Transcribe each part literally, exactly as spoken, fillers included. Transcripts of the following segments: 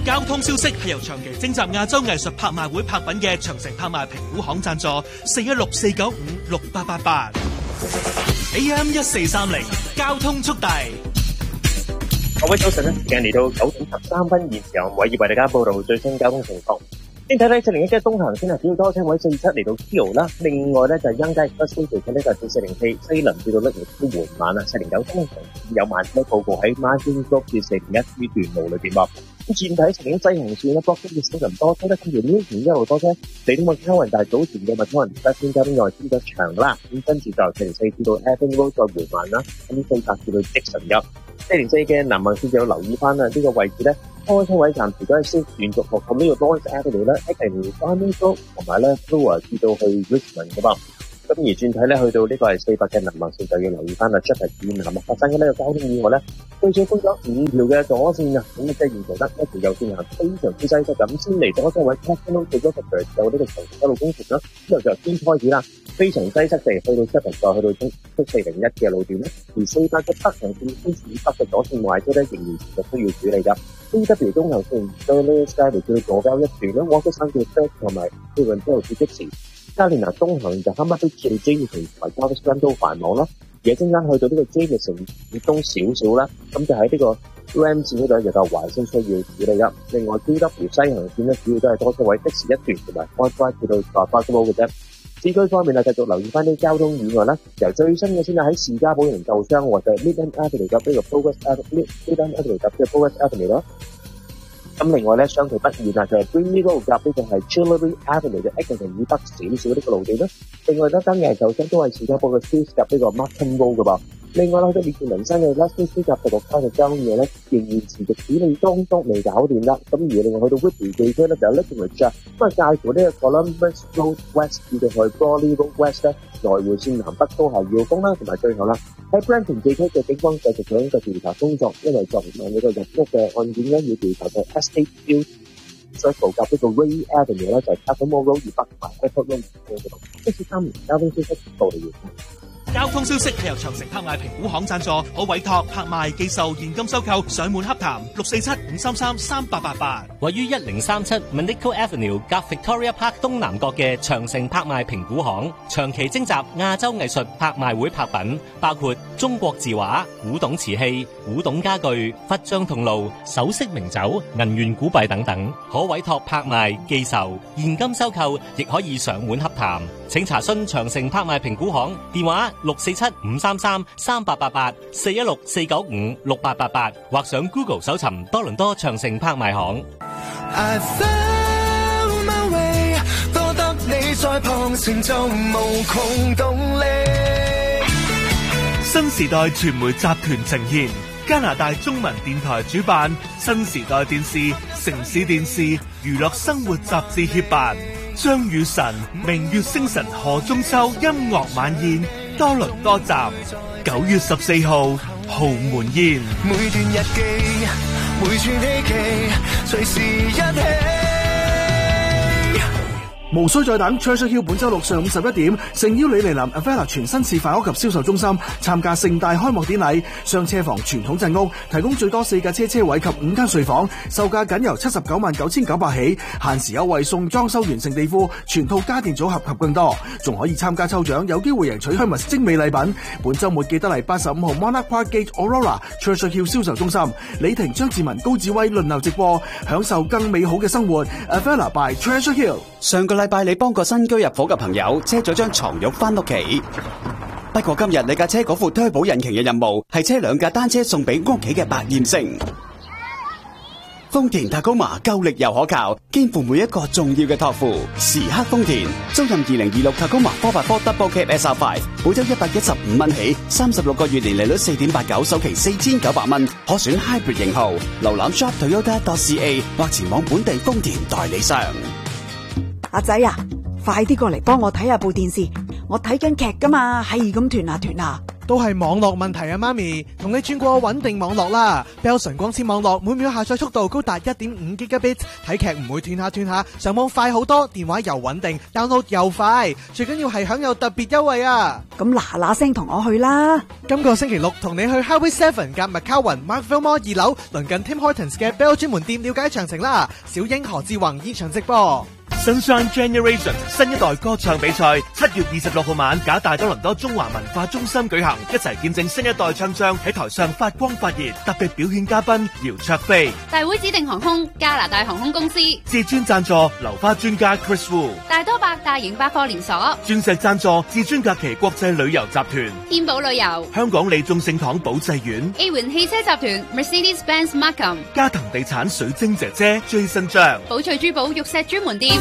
交通消息係由長期徵集亞洲藝術拍賣會拍品嘅長城拍賣評估行贊助，四一六四九五六八八八 A M 一四三零交通速遞。 各位早晨，時間嚟到九點十三分，現時由偉業為大家報道最新交通情況。先睇睇四零一嘅東行先係主要多車位四七嚟到 Kio 啦，另外咧就係欣街 Expressway 嘅呢就四零四西林至到呢亦都緩慢啦，四零九東行有慢車報告喺 Martin Road 至四零一呢段路裏邊喎。咁轉睇四零一西行線咧，北京嘅小林多車咧，跟住呢段一路多車，嚟到麥康雲大早前嘅麥康雲得先交通內先得長啦，咁跟住就四零四至到 Evan Road 再緩慢啦，咁四百至到 Dixon 一。四零四嘅南行線就要留意翻啦，呢、這個位置咧，開車位暫時都係先連續學咁呢個 Lawrence Avenue 咧 ，Avenue Farming Road 同埋咧 Flower 至到去 Richmond 噶噃。咁而轉睇咧，去到呢個係四百嘅南行線就要留意翻啦，出係轉南發生嘅呢個交通意外咧，最少封咗五條嘅左線啊，咁即係現場得一條右線行非常之擠塞，咁先嚟咗車位 National 做咗個長有呢個長城一路工程啦，之後就先開始啦。非常擠塞地去到七零，再去到中七四零一嘅路段咧，而四百嘅北行線先至北嘅左線壞車咧，仍然持續需要處理㗎。C W 中行線對呢 Sky 嚟到左交一段咧，我都三叫 First 同埋呢輪之後至即時。加連拿東行就啱啱都至到 Jameson 同埋 Galveston 都繁忙啦，而家陣間去到呢個 Jameson 以東少少啦，咁就喺呢個 Ram 線嗰度就夠壞先需要處理㗎。另外 J W 西行線咧，主要都係多車位的士一段同埋 Fort Drive 至到 Fargo 嘅啫。市區方面啊，繼續留意翻啲交通意外啦。由最新嘅先係喺士嘉堡營受傷或者 Midland Avenue 及呢個 Progress Avenue、Midland Avenue 及呢個 Progress Avenue 咯。咁另外咧，相對不遠啊，就係 Greenway Road 及呢個係 Chillery Avenue 嘅 Eglinton 以北少少呢個路段啦。另外咧，今日受傷都係士嘉堡嘅 Street 及呢個 Markham Road 嘅噃。另外咧，去到列治文山嘅 Leslie Street 及第六街嘅交通嘢咧，仍然持續處理當中未搞掂啦。咁而另外去到 Whitby 地區咧，就 Littlebridge 啊，咁啊介乎呢個 Columbus Road West 至到去 Broadley Road West 咧，來回線南北都係要封啦，同埋最後啦，喺 Brampton 地區嘅警方繼續做一個調查工作，因為昨晚呢個入屋嘅案件咧，要調查嘅 Estate Field Circle 及呢個 Ray Avenue 咧，就係 Catamount Road 以北同埋 Bedford Road 嗰度。即係三年交通消息到嚟完。 交通消息係由長城拍賣評估行贊助，可委託拍賣、寄售、現金收購、上門洽談，六四七五三三三八八八。 位於一零三七 Manico Avenue 夾 Victoria Park 東南角嘅長城拍賣評估行，長期徵集亞洲藝術拍賣會拍品，包括中國字畫、古董瓷器、古董家具、佛像銅爐、首飾名酒、銀元古幣等等，可委託拍賣、寄售、現金收購，亦可以上門洽談。請查詢長城拍賣評估行電話六四七五三三三八八八四一六四九五六八八八，或上 Google 搜尋多倫多長城拍賣行。 I found my way， 多得你在旁前就無窮動力。 新時代傳媒集團呈現，加拿大中文電台主辦，新時代電視、城市電視、娛樂生活雜誌協辦，張雨晨、明月星辰何中秋音樂晚宴多倫多站，九月十四號豪門宴。 每段日記，每串希冀，隨時一起。 無需再等 Treasure Hill 本周六上午十一點，誠邀你嚟臨 Avella 全新示範屋及銷售中心參加盛大開幕典禮。雙車房傳統鎮屋提供最多四架車車位及五間睡房，售價僅由七十九萬九千九百起，限時優惠送裝修完成地庫、全套家電組合及更多，仲可以參加抽獎，有機會贏取香蜜精美禮品。本周末記得嚟八十五號 Monarch Park Gate Aurora Treasure Hill 銷售中心，李婷、張志文、高志威輪流直播，享受更美好嘅生活。Avella by Treasure Hill。 上個禮拜你幫個新居入伙嘅朋友車咗張床褥翻屋企，不過今日你架車嗰副推保引擎嘅任務係車兩架單車送俾屋企嘅百厭星。豐田 Tacoma 夠力又可靠，肩負每一個重要嘅託付。時刻豐田，租賃二零二六 Tacoma four by four Double Cab S R five， 保周一百一十五蚊起，三十六個月年利率四點八九，首期四千九百蚊，可選 Hybrid 型號。瀏覽 shop toyota dot c a 或前往本地豐田代理商。 阿仔啊，快啲過嚟幫我睇下部電視，我睇緊劇噶嘛，係咁斷下斷下。 都係網絡問題啊，媽咪，同你轉過穩定網絡啦。Bell 純光纖網絡每秒下載速度高達 一點五 Gigabit， 睇劇唔會斷下斷下，上網快好多，電話又穩定 ，download 又快，最緊要係享有特別優惠啊！ 咁嗱嗱聲同我去啦！ 今個星期六同你去 Highway Seven 夾 McCowan Markville Mall 二樓，鄰近 Tim Hortons 嘅 Bell 專門店了解詳情啦。小英何志宏現場直播。 Sunshine Generation 新一代歌唱比賽七月二十六號晚，假大多倫多中華文化中心舉行，一齊見證新一代唱將喺台上發光發熱。特別表演嘉賓姚焯菲， 大會指定航空加拿大航空公司， 至尊贊助流花專家 Chris Wu， 大多百大型百貨連鎖， 鑽石贊助至尊假期國際旅遊集團， 天寶旅遊， 香港利眾聖堂保濟院 A 環汽車集團 Mercedes-Benz Markham， 嘉騰地產水晶姐姐 Jason 張， 寶翠珠寶玉石專門店。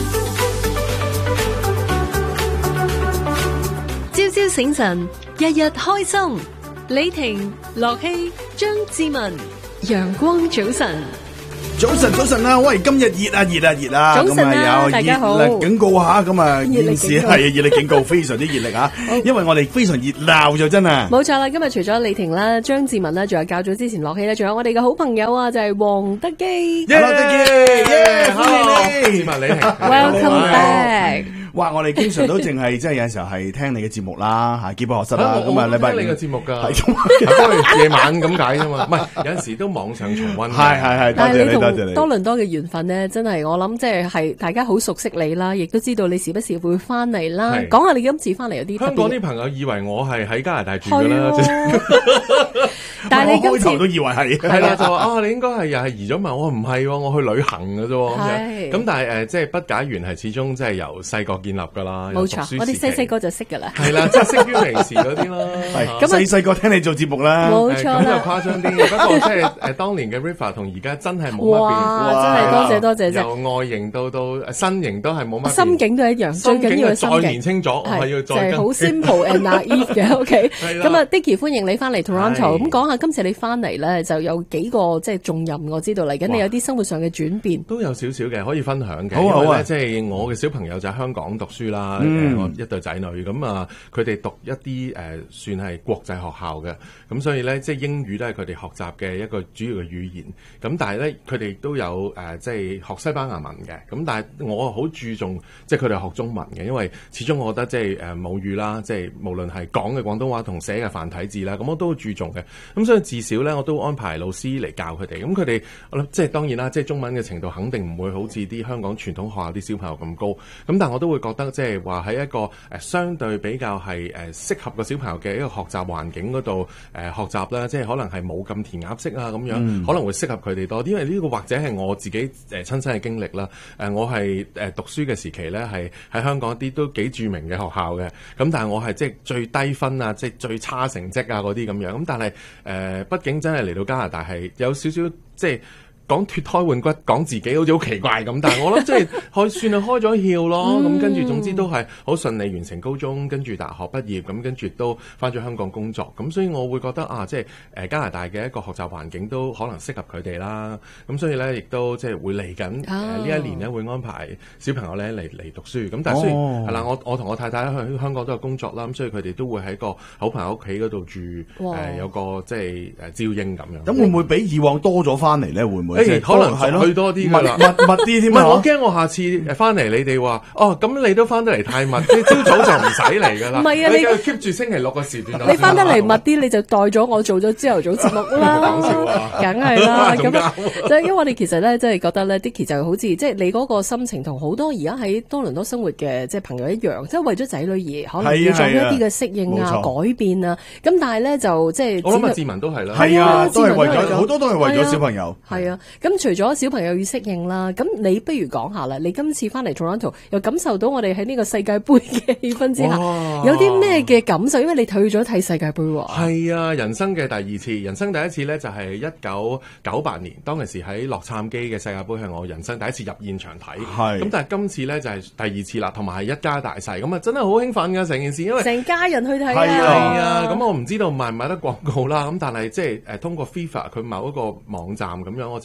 朝朝醒神，日日開心。李婷、樂希、張志文，陽光早晨。 早晨，早晨啦！喂，今日熱啊，熱啊，熱啊！ 早晨啊，大家好。 熱力警告下，咁啊，現時係熱力警告，非常之熱力啊！因為我哋非常熱鬧就真啊！ 冇錯啦，今日除咗李婷啦、張志文啦，仲有較早之前樂希咧，仲有我哋嘅好朋友啊，就係黃德基。 Hello，德基，耶！歡迎你， 志文李婷 ，Welcome back。 哇！我哋經常都淨係即係有陣時候係聽你嘅節目啦，嚇傑波學室啦，咁啊禮拜聽你嘅節目㗎，係咁夜晚咁解啫嘛，唔係有陣時都網上重溫。 係係係，多謝你，多謝你。 多倫多嘅緣分咧，真係我諗即係係大家好熟悉你啦，亦都知道你時不時會翻嚟啦。講下你今次翻嚟有啲香港啲朋友以為我係喺加拿大住㗎啦， 但係你今次開頭都以為係係啦，就話啊你應該係又係移咗民，我唔係喎，我去旅行㗎啫咁樣。咁但係誒即係不解緣係始終即係由細個建立㗎啦， 冇錯，我哋細細個就識㗎啦。 係啦，即係識於微時嗰啲啦。 係細細個聽你做節目啦， 冇錯啦。 咁就誇張啲，不過即係誒當年嘅 River 同而家真係冇乜變。 哇！真係多謝多謝啫。 由外形到到身形都係冇乜。 心境都一樣，最緊要係心境。 再年輕咗，我要再。 就係好 simple and naive 嘅 OK。咁啊，Dicky 歡迎你翻嚟 Toronto。咁講下今次你翻嚟咧，就有幾個即係重任，我知道嚟緊你有啲生活上嘅轉變。 都有少少嘅可以分享嘅。 好啊， 即係我嘅小朋友就喺香港讀書啦。我一對仔女咁啊，佢哋讀一啲誒算係國際學校嘅，咁所以咧即係英語都係佢哋學習嘅一個主要嘅語言。咁但係咧佢哋都有誒即係學西班牙文嘅。咁但係我好注重即係佢哋學中文嘅，因為始終我覺得即係誒母語啦，即係無論係講嘅廣東話同寫嘅繁體字啦，咁我都好注重嘅。咁所以至少咧我都安排老師嚟教佢哋。咁佢哋我諗即係當然啦，即係中文嘅程度肯定唔會好似啲香港傳統學校啲小朋友咁高。咁但係我都會覺得即係話喺一個誒相對比較係誒適合個小朋友嘅一個學習環境嗰度誒學習啦，即係可能係冇咁填鴨式啊咁樣，嗯、可能會適合佢哋多啲。因為呢個或者係我自己誒親身嘅經歷啦。誒我係誒讀書嘅時期咧，係喺香港一啲都幾著名嘅學校嘅。咁但係我係即係最低分啊，即係最差成績啊嗰啲咁樣。咁但係誒，畢竟真係嚟到加拿大係有少少即係。講脫胎換骨，講自己好似好奇怪咁，但係我諗即係可算係開咗竅咯。咁、嗯、跟住總之都係好順利完成高中，跟住大學畢業，咁跟住都翻咗香港工作。咁所以我會覺得啊，即係誒加拿大嘅一個學習環境都可能適合佢哋啦。咁所以咧，亦都即係會嚟緊誒呢一年咧，會安排小朋友咧嚟嚟讀書。咁但係雖然係啦，我我同我太太喺香港都有工作啦，咁所以佢哋都會喺個好朋友屋企嗰度住，誒、呃、有個即係誒招英咁樣。 咁會唔會比以往多咗翻嚟咧？會唔會？ 誒，可能係去多啲㗎啦，密密啲添。唔係，我驚我下次誒翻嚟，你哋話哦，咁你都翻得嚟太密，即係朝早就唔使嚟㗎啦。唔係啊，你 keep 住星期六個時段。 你翻得嚟密啲，你就代咗我做咗朝頭早節目啦。講笑啊，梗係啦。咁就因為我哋其實咧，即係覺得咧，Dicky 就好似即係你嗰個心情同好多而家喺多倫多生活嘅即係朋友一樣，即係為咗仔女而可能要做一啲嘅適應啊、改變啊。咁但係咧就即係我諗阿志文都係啦， 係啊，都係為咗好多都係為咗小朋友。 係啊，咁。除咗小朋友要適應啦，咁你不如講下啦。你今次翻嚟 Toronto 又感受到我哋喺呢個世界盃嘅氣氛之下，有啲咩嘅感受？因為你退咗睇世界盃喎。 係啊，人生嘅第二次，人生第一次咧就係一九九八年，當其時喺洛杉磯嘅世界盃係我人生第一次入現場睇。係。咁但係今次咧就係第二次啦，同埋係一家大細，咁啊真係好興奮㗎成件事，因為成家人去睇啊。 係啊，咁我唔知道賣唔賣得廣告啦，咁但係即係誒通過 FIFA 佢某一個網站咁樣，我就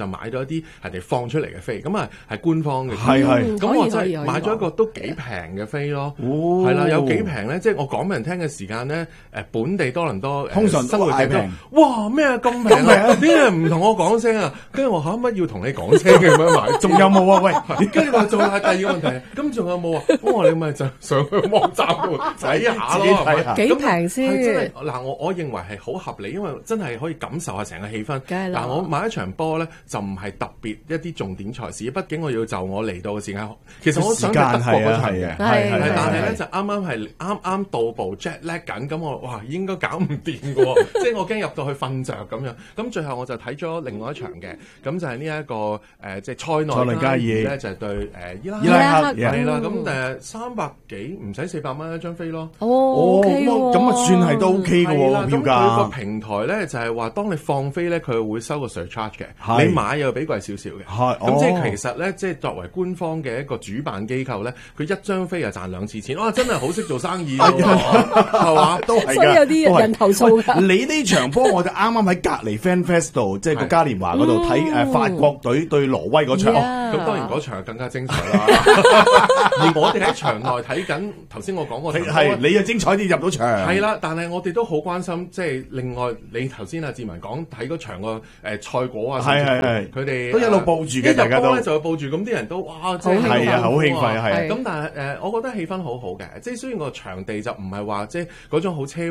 買咗一啲人哋放出嚟嘅飛，咁啊係官方嘅， 係係， 咁我就係買咗一個都幾平嘅飛咯，係啦，有幾平咧？即係我講俾人聽嘅時間咧，誒本地多倫多通常生活係平， 哇咩啊咁平啊？點解唔同我講聲啊？跟住我可唔可以要同你講聲嘅咁樣買？ 仲有冇啊？喂， 跟住話仲係第二個問題，咁仲有冇啊？我話你咪就上去網站度睇下咯， 幾平先？ 嗱，我我認為係好合理，因為真係可以感受下成個氣氛。嗱，我買一場波咧，就唔係特別一啲重點賽事，畢竟我要就我嚟到嘅時間。其實我想睇德國嗰場嘅，係係，但係咧就啱啱係啱啱到步 jet lag 緊，咁我哇應該搞唔掂嘅喎，即係我驚入到去瞓着咁樣。咁最後我就睇咗另外一場嘅，咁就係呢一個誒即係塞內加爾咧，就係對誒伊拉克， 伊拉克係啦。咁誒三百幾唔使四百蚊一張飛咯。 哦，OK 喎， 咁啊算係都 OK 嘅喎票價。 咁佢個平台咧就係話，當你放飛咧，佢會收個 surcharge 嘅，你買又比貴少少嘅。咁即係其實咧，即係作為官方嘅一個主辦機構咧，佢一張飛又賺兩次錢。哇！真係好識做生意咯，係嘛？ 都係㗎。 所以有啲人投訴㗎。 你呢場波我就啱啱喺隔離 Fan Fest 度，即係個嘉年華嗰度睇誒法國隊對挪威嗰場。 咁當然嗰場更加精彩啦。而我哋喺場內睇緊，頭先我講過係你又精彩啲入到場。 係啦，但係我哋都好關心，即係另外你頭先阿志文講睇嗰場個誒賽果啊， 係係係， 佢哋都一路報住嘅，大家都咧就會報住，咁啲人都哇，即係係啊，好興奮係。 咁但係誒，我覺得氣氛好好嘅，即係雖然個場地就唔係話即係嗰種好奢